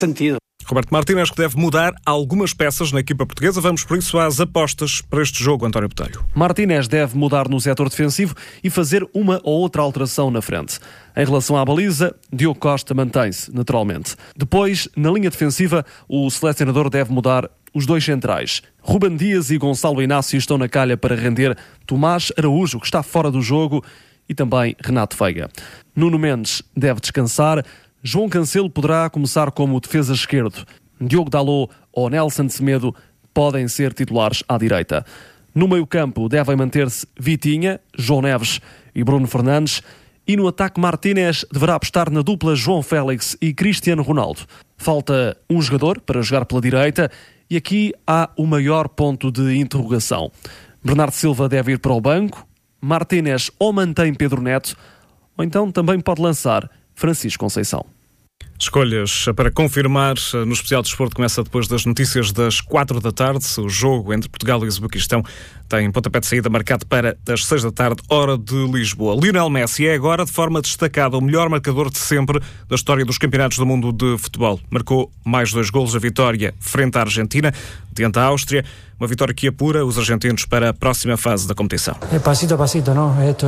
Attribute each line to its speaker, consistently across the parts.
Speaker 1: sentido.
Speaker 2: Roberto Martínez, que deve mudar algumas peças na equipa portuguesa. Vamos, por isso, às apostas para este jogo, António Botelho.
Speaker 3: Martínez deve mudar no setor defensivo e fazer uma ou outra alteração na frente. Em relação à baliza, Diogo Costa mantém-se, naturalmente. Depois, na linha defensiva, o selecionador deve mudar os dois centrais. Ruben Dias e Gonçalo Inácio estão na calha para render Tomás Araújo, que está fora do jogo, e também Renato Veiga. Nuno Mendes deve descansar. João Cancelo poderá começar como defesa esquerdo. Diogo Dalot ou Nelson Semedo podem ser titulares à direita. No meio-campo devem manter-se Vitinha, João Neves e Bruno Fernandes. E no ataque, Martínez deverá apostar na dupla João Félix e Cristiano Ronaldo. Falta um jogador para jogar pela direita e aqui há o maior ponto de interrogação. Bernardo Silva deve ir para o banco. Martínez ou mantém Pedro Neto ou então também pode lançar Francisco Conceição.
Speaker 2: Escolhas para confirmar no Especial Desporto começa depois das notícias das 4 da tarde. O jogo entre Portugal e Uzbequistão tem pontapé de saída marcado para as 6 da tarde, hora de Lisboa. Lionel Messi é agora, de forma destacada, o melhor marcador de sempre da história dos campeonatos do mundo de futebol. Marcou mais 2 golos a vitória frente à Argentina, diante da Áustria. Uma vitória que apura os argentinos para a próxima fase da competição.
Speaker 4: Pasito a pasito, não? Isto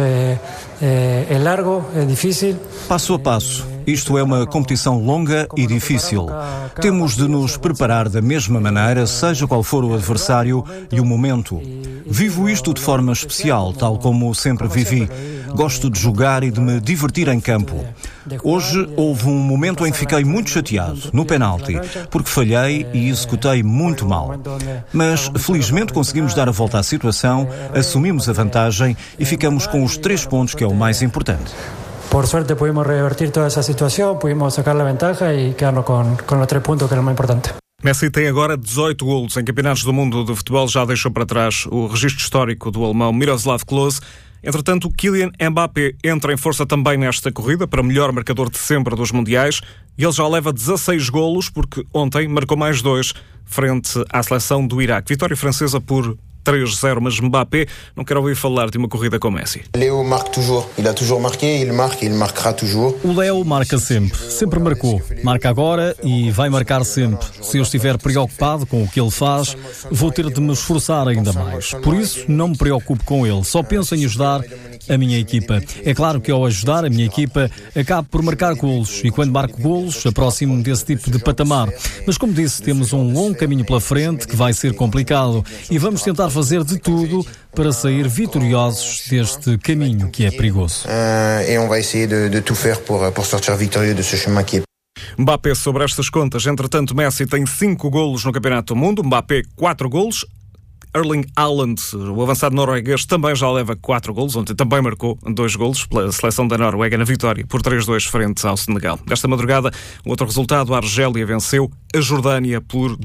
Speaker 4: é largo, é difícil.
Speaker 5: Passo a passo. Isto é uma competição longa e difícil. Temos de nos preparar da mesma maneira, seja qual for o adversário e o momento. Vivo isto de forma especial, tal como sempre vivi. Gosto de jogar e de me divertir em campo. Hoje houve um momento em que fiquei muito chateado, no penalti, porque falhei e executei muito mal. Mas, felizmente, conseguimos dar a volta à situação, assumimos a vantagem e ficamos com os 3 pontos, que é o mais importante.
Speaker 4: Por suerte pudimos revertir toda essa situação, pudimos sacar a vantagem e quedarnos com os 3 pontos, que era o mais importante.
Speaker 2: Messi tem agora 18 golos em campeonatos do mundo de futebol, já deixou para trás o registro histórico do alemão Miroslav Klose. Entretanto, Kylian Mbappé entra em força também nesta corrida para melhor marcador de sempre dos mundiais e ele já leva 16 golos porque ontem marcou mais 2 frente à seleção do Iraque. Vitória francesa por 3-0, mas Mbappé não quer ouvir falar de uma corrida com Messi.
Speaker 6: Léo marca toujours. Il a toujours marqué, il marquera toujours.
Speaker 7: O Léo marca sempre marcou. Marca agora e vai marcar sempre. Se eu estiver preocupado com o que ele faz, vou ter de me esforçar ainda mais. Por isso, não me preocupo com ele. Só penso em ajudar a minha equipa. É claro que ao ajudar a minha equipa, acabo por marcar golos. E quando marco golos, aproximo-me desse tipo de patamar. Mas como disse, temos um longo caminho pela frente que vai ser complicado. E vamos tentar fazer de tudo para sair vitoriosos deste caminho que é perigoso.
Speaker 6: Et on va essayer de tout faire pour sortir victorieux de ce chemin qui est.
Speaker 2: Mbappé sobre estas contas. Entretanto, Messi tem 5 golos no Campeonato do Mundo. Mbappé 4 golos. Erling Haaland, o avançado norueguês, também já leva 4 golos. Ontem também marcou 2 golos pela seleção da Noruega na vitória por 3-2 frente ao Senegal. Desta madrugada, um outro resultado, a Argélia venceu a Jordânia por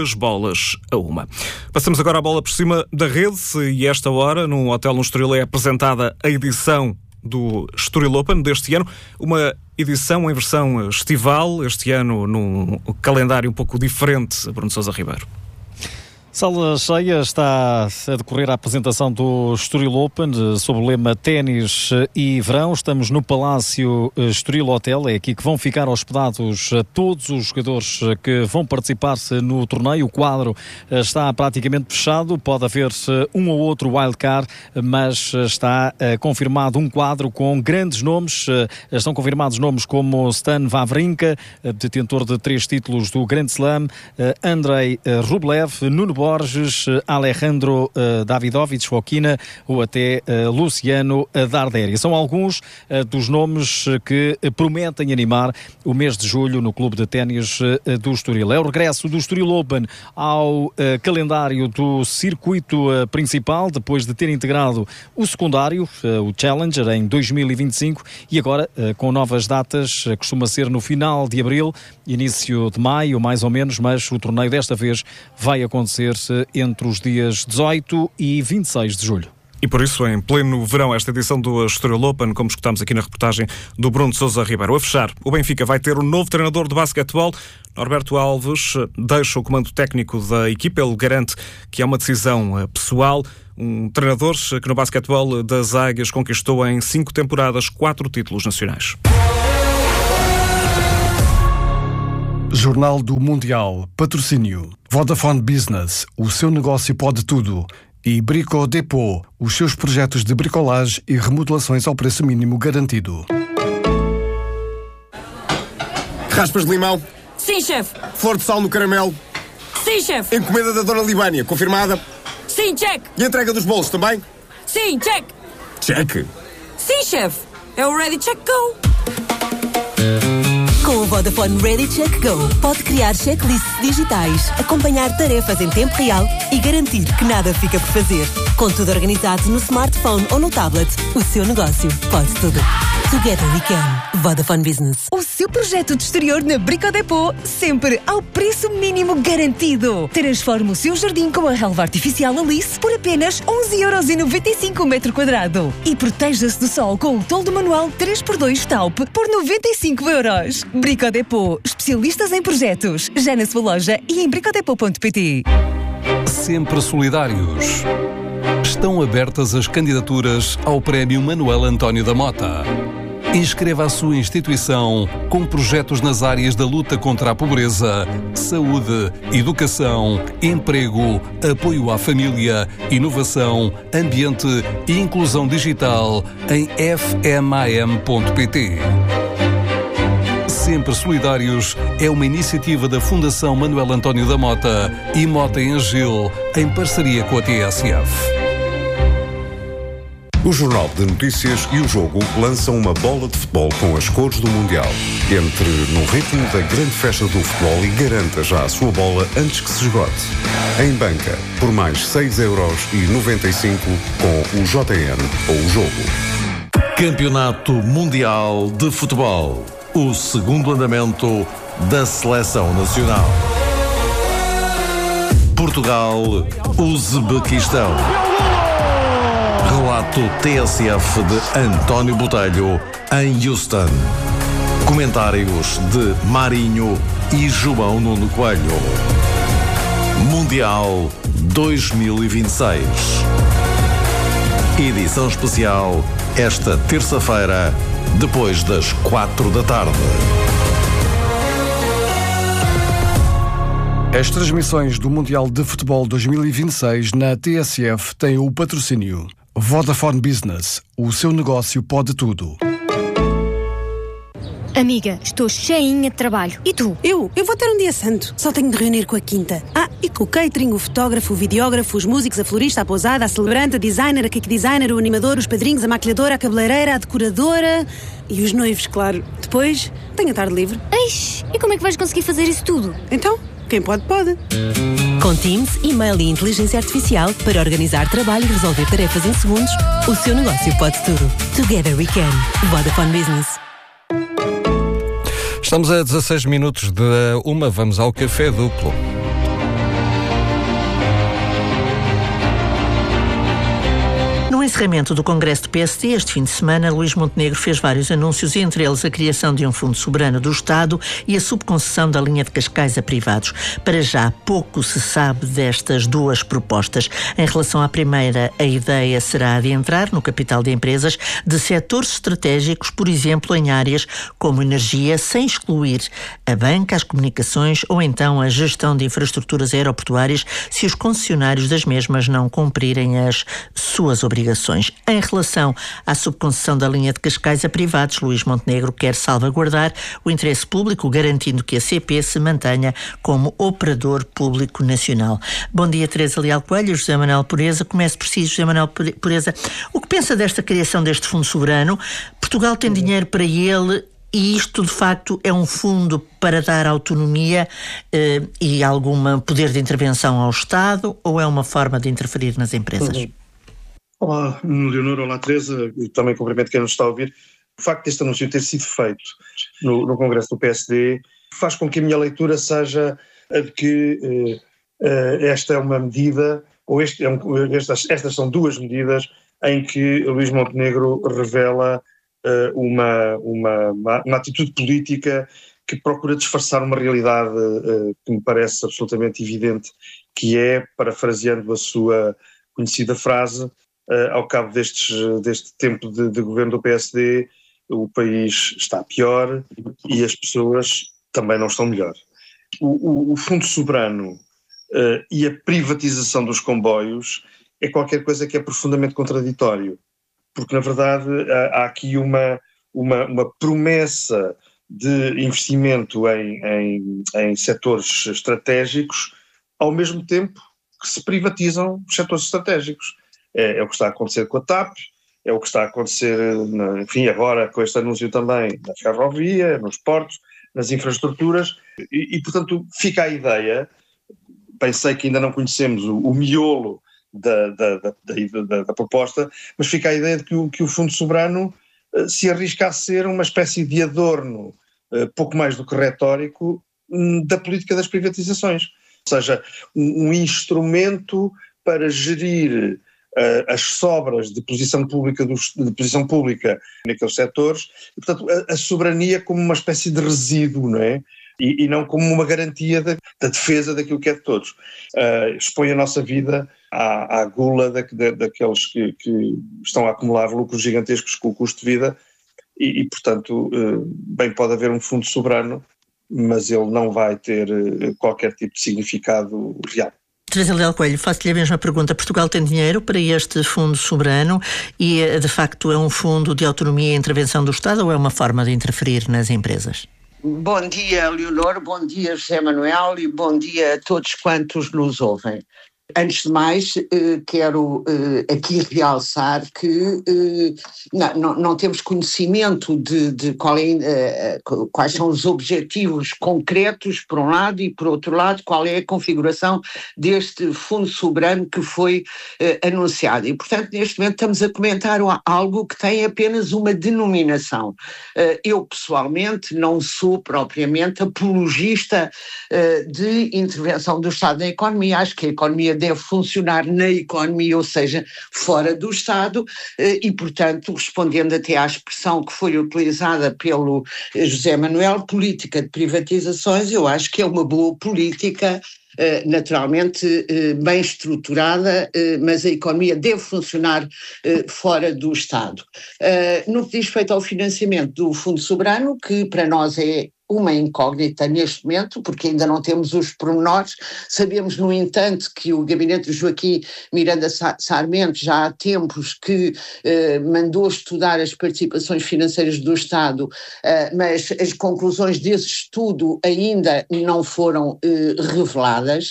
Speaker 2: 2-1. Passamos agora a bola por cima da rede e esta hora, num hotel no Estoril, é apresentada a edição do Estoril Open deste ano. Uma edição em versão estival, este ano num calendário um pouco diferente, Bruno Sousa Ribeiro.
Speaker 7: Sala cheia, está a decorrer a apresentação do Estoril Open sob o lema Ténis e Verão. Estamos no Palácio Estoril Hotel, é aqui que vão ficar hospedados todos os jogadores que vão participar no torneio. O quadro está praticamente fechado, pode haver um ou outro wildcard, mas está confirmado um quadro com grandes nomes. Estão confirmados nomes como Stan Wawrinka, detentor de 3 títulos do Grand Slam, Andrei Rublev, Nuno Borges, Alejandro Davidovich Fokina ou até Luciano Darderi. São alguns dos nomes que prometem animar o mês de julho no Clube de Ténis do Estoril. É o regresso do Estoril Open ao calendário do circuito principal, depois de ter integrado o secundário, o Challenger, em 2025, e agora com novas datas, costuma ser no final de abril, início de maio, mais ou menos, mas o torneio desta vez vai acontecer entre os dias 18 e 26 de julho.
Speaker 2: E por isso, em pleno verão, esta edição do Estoril Open, como escutamos aqui na reportagem do Bruno Sousa Ribeiro. A fechar, o Benfica vai ter um novo treinador de basquetebol. Norberto Alves deixa o comando técnico da equipa. Ele garante que é uma decisão pessoal. Um treinador que no basquetebol das Águias conquistou em 5 temporadas 4 títulos nacionais.
Speaker 1: Jornal do Mundial, patrocínio. Vodafone Business, o seu negócio pode tudo. E Brico Depot, os seus projetos de bricolagem e remodelações ao preço mínimo garantido.
Speaker 8: Raspas de limão?
Speaker 9: Sim, chefe.
Speaker 8: Flor de sal no caramelo?
Speaker 9: Sim, chefe.
Speaker 8: Encomenda da Dona Libânia, confirmada?
Speaker 9: Sim, check.
Speaker 8: E a entrega dos bolos também?
Speaker 9: Sim, check.
Speaker 8: Check.
Speaker 9: Sim, chefe. É o Ready Check Go.
Speaker 10: Com o Vodafone Ready Check Go, pode criar checklists digitais, acompanhar tarefas em tempo real e garantir que nada fica por fazer. Com tudo organizado no smartphone ou no tablet, o seu negócio pode tudo. Together we can. Vodafone Business.
Speaker 11: O seu projeto de exterior na Brico Depot, sempre ao preço mínimo garantido. Transforme o seu jardim com a relva artificial Alice por apenas 11,95€ o metro quadrado. E proteja-se do sol com o toldo manual 3x2 Taupe por 95€. Brico Depot, especialistas em projetos. Já na sua loja e em bricodepot.pt.
Speaker 12: Sempre solidários. Estão abertas as candidaturas ao Prémio Manuel António da Mota. Inscreva a sua instituição com projetos nas áreas da luta contra a pobreza, saúde, educação, emprego, apoio à família, inovação, ambiente e inclusão digital em fmam.pt. Sempre Solidários é uma iniciativa da Fundação Manuel António da Mota e Mota em Gil, em parceria com a TSF.
Speaker 13: O Jornal de Notícias e o Jogo lançam uma bola de futebol com as cores do Mundial. Entre no ritmo da grande festa do futebol e garanta já a sua bola antes que se esgote. Em banca, por mais 6,95€ com o JN ou o Jogo.
Speaker 14: Campeonato Mundial de Futebol. O segundo andamento da Seleção Nacional. Portugal, Uzbequistão. Relato TSF de António Botelho em Houston. Comentários de Marinho e João Nuno Coelho. Mundial 2026. Edição especial esta terça-feira, depois das 4 da tarde.
Speaker 1: As transmissões do Mundial de Futebol 2026 na TSF têm o patrocínio. Vodafone Business, o seu negócio pode tudo.
Speaker 15: Amiga, estou cheinha de trabalho. E tu?
Speaker 16: Eu vou ter um dia santo. Só tenho de reunir com a quinta. E com o catering, o fotógrafo, o videógrafo, os músicos, a florista, a pousada, a celebrante, a designer, a cake designer, o animador, os padrinhos, a maquilhadora, a cabeleireira, a decoradora e os noivos, claro. Depois, tenho a tarde livre.
Speaker 15: Eish, e como é que vais conseguir fazer isso tudo?
Speaker 16: Então, quem pode, pode.
Speaker 10: Com Teams, e-mail e inteligência artificial para organizar trabalho e resolver tarefas em segundos, o seu negócio pode tudo. Together we can. Vodafone Business.
Speaker 2: Estamos a 16 minutos de 1, vamos ao café duplo.
Speaker 17: No encerramento do Congresso do PSD, este fim de semana, Luís Montenegro fez vários anúncios, entre eles a criação de um fundo soberano do Estado e a subconcessão da linha de Cascais a privados. Para já, pouco se sabe destas duas propostas. Em relação à primeira, a ideia será de entrar no capital de empresas de setores estratégicos, por exemplo, em áreas como energia, sem excluir a banca, as comunicações ou então a gestão de infraestruturas aeroportuárias, se os concessionários das mesmas não cumprirem as suas obrigações. Em relação à subconcessão da linha de Cascais a privados, Luís Montenegro quer salvaguardar o interesse público, garantindo que a CP se mantenha como operador público nacional. Bom dia, Teresa Leal Coelho, José Manuel Pureza. Comece por si, José Manuel Pureza. O que pensa desta criação deste fundo soberano? Portugal tem dinheiro para ele e isto, de facto, é um fundo para dar autonomia e algum poder de intervenção ao Estado, ou é uma forma de interferir nas empresas?
Speaker 18: Olá, Leonor, olá, Teresa, e também cumprimento quem nos está a ouvir. O facto deste anúncio ter sido feito no Congresso do PSD faz com que a minha leitura seja a de que esta é uma medida, ou estas são duas medidas em que Luís Montenegro revela uma atitude política que procura disfarçar uma realidade que me parece absolutamente evidente, que é, parafraseando a sua conhecida frase, ao cabo deste tempo de governo do PSD, o país está pior e as pessoas também não estão melhor. o fundo soberano e a privatização dos comboios é qualquer coisa que é profundamente contraditório, porque na verdade há aqui uma promessa de investimento em setores estratégicos, ao mesmo tempo que se privatizam os setores estratégicos. É o que está a acontecer com a TAP, é o que está a acontecer, enfim, agora com este anúncio também na ferrovia, nos portos, nas infraestruturas, e portanto fica a ideia, pensei que ainda não conhecemos o miolo da proposta, mas fica a ideia de que o Fundo Soberano se arrisca a ser uma espécie de adorno, pouco mais do que retórico, da política das privatizações. Ou seja, um instrumento para gerir as sobras de posição pública naqueles setores, e, portanto, a soberania como uma espécie de resíduo, não é? E não como uma garantia da defesa daquilo que é de todos. Expõe a nossa vida à gula daqueles que estão a acumular lucros gigantescos com o custo de vida e portanto, bem pode haver um fundo soberano, mas ele não vai ter qualquer tipo de significado real.
Speaker 17: Teresa Leal Coelho, faço-lhe a mesma pergunta. Portugal tem dinheiro para este fundo soberano e, de facto, é um fundo de autonomia e intervenção do Estado ou é uma forma de interferir nas empresas?
Speaker 19: Bom dia, Leonor, bom dia, José Manuel, e bom dia a todos quantos nos ouvem. Antes de mais, quero aqui realçar que não temos conhecimento de quais são os objetivos concretos, por um lado, e por outro lado, qual é a configuração deste fundo soberano que foi anunciado. E, portanto, neste momento estamos a comentar algo que tem apenas uma denominação. Eu, pessoalmente, não sou propriamente apologista de intervenção do Estado na economia. Acho que a economia deve funcionar na economia, ou seja, fora do Estado, e, portanto, respondendo até à expressão que foi utilizada pelo José Manuel, política de privatizações, eu acho que é uma boa política, naturalmente bem estruturada, mas a economia deve funcionar fora do Estado. No que diz respeito ao financiamento do Fundo Soberano, que para nós é uma incógnita neste momento, porque ainda não temos os pormenores. Sabemos, no entanto, que o gabinete de Joaquim Miranda Sarmento já há tempos que mandou estudar as participações financeiras do Estado, mas as conclusões desse estudo ainda não foram reveladas,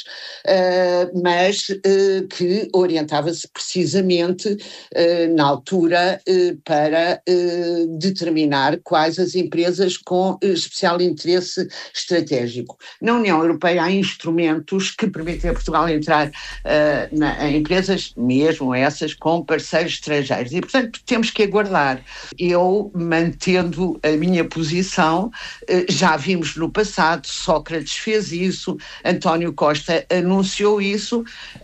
Speaker 19: mas que orientava-se precisamente na altura para determinar quais as empresas com especial interesse estratégico. Na União Europeia há instrumentos que permitem a Portugal entrar em empresas, mesmo essas, com parceiros estrangeiros. E, portanto, temos que aguardar. Eu, mantendo a minha posição, já vimos no passado, Sócrates fez isso, António Costa anunciou isso.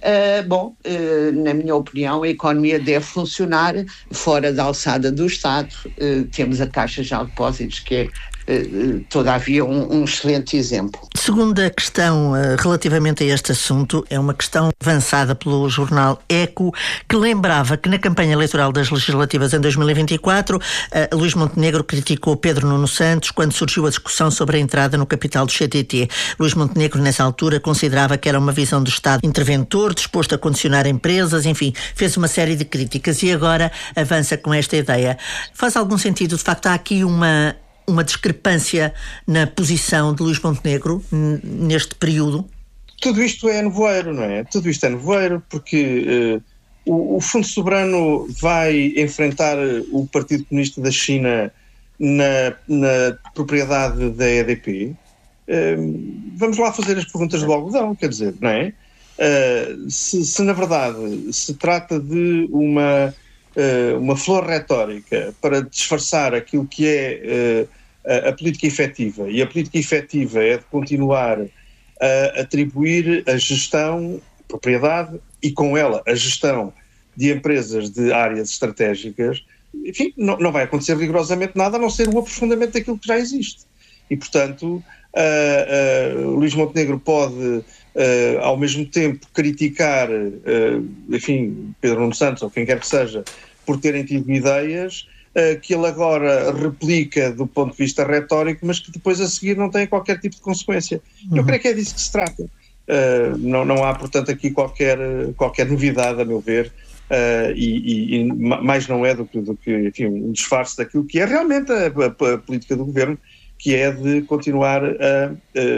Speaker 19: Na minha opinião, a economia deve funcionar fora da alçada do Estado. Temos a Caixa de Depósitos, que é todavia um excelente exemplo.
Speaker 17: Segunda questão relativamente a este assunto é uma questão avançada pelo jornal Eco, que lembrava que na campanha eleitoral das legislativas em 2024, Luís Montenegro criticou Pedro Nuno Santos quando surgiu a discussão sobre a entrada no capital do CTT. Luís Montenegro, nessa altura, considerava que era uma visão do Estado interventor, disposto a condicionar empresas, enfim, fez uma série de críticas e agora avança com esta ideia. Faz algum sentido, de facto, há aqui uma discrepância na posição de Luís Montenegro neste período?
Speaker 18: Tudo isto é nevoeiro, não é? Tudo isto é nevoeiro porque o Fundo Soberano vai enfrentar o Partido Comunista da China na propriedade da EDP. Vamos lá fazer as perguntas do algodão, quer dizer, não é? Se na verdade se trata de uma flor retórica para disfarçar aquilo que é a política efetiva, e a política efetiva é de continuar a atribuir a gestão, propriedade e com ela a gestão de empresas de áreas estratégicas, enfim, não vai acontecer rigorosamente nada a não ser o aprofundamento daquilo que já existe. E, portanto, Luís Montenegro pode, ao mesmo tempo, criticar, enfim, Pedro Nuno Santos ou quem quer que seja, por terem tido ideias, que ele agora replica do ponto de vista retórico, mas que depois a seguir não tem qualquer tipo de consequência. Eu creio que é disso que se trata. Não há, portanto, aqui qualquer novidade, a meu ver, e mais não é do que enfim, um disfarce daquilo que é realmente a política do governo, que é de continuar a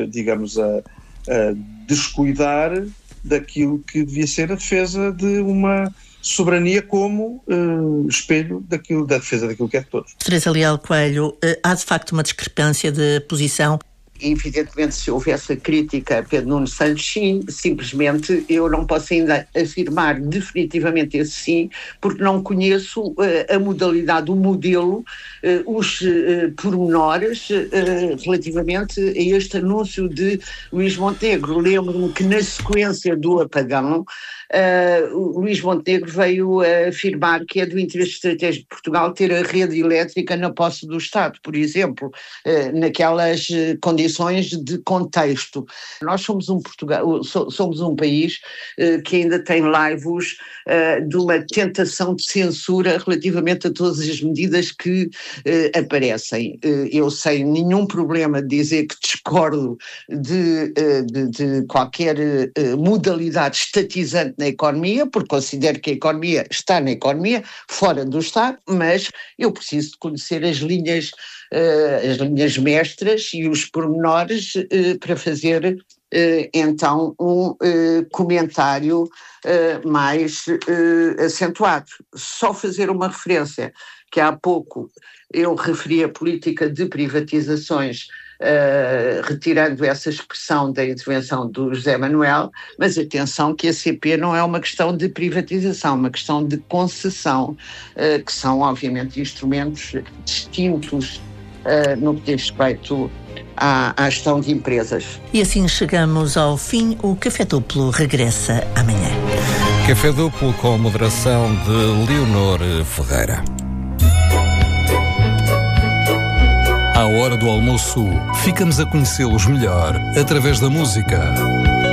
Speaker 18: descuidar daquilo que devia ser a defesa de uma soberania como espelho da defesa daquilo que é de todos.
Speaker 17: Teresa Leal Coelho, há de facto uma discrepância de posição?
Speaker 19: Evidentemente, se houvesse a crítica a Pedro Nuno Santos, sim, simplesmente eu não posso ainda afirmar definitivamente esse sim, porque não conheço a modalidade, o modelo, os pormenores relativamente a este anúncio de Luís Montenegro. Lembro-me que na sequência do apagão, Luís Montenegro veio afirmar que é do interesse estratégico de Portugal ter a rede elétrica na posse do Estado, por exemplo, naquelas condições de contexto. Nós somos um país que ainda tem laivos de uma tentação de censura relativamente a todas as medidas que aparecem. Eu sem nenhum problema de dizer que discordo de qualquer modalidade estatizante na economia, porque considero que a economia está na economia, fora do Estado, mas eu preciso de conhecer as linhas mestras e os pormenores para fazer então um comentário mais acentuado. Só fazer uma referência, que há pouco eu referi a política de privatizações, retirando essa expressão da intervenção do José Manuel, mas atenção que a CP não é uma questão de privatização, uma questão de concessão, que são obviamente instrumentos distintos no que diz respeito à gestão de empresas.
Speaker 17: E assim chegamos ao fim. O Café Duplo regressa amanhã.
Speaker 20: Café Duplo com moderação de Leonor Ferreira.
Speaker 12: À hora do almoço, ficamos a conhecê-los melhor através da música.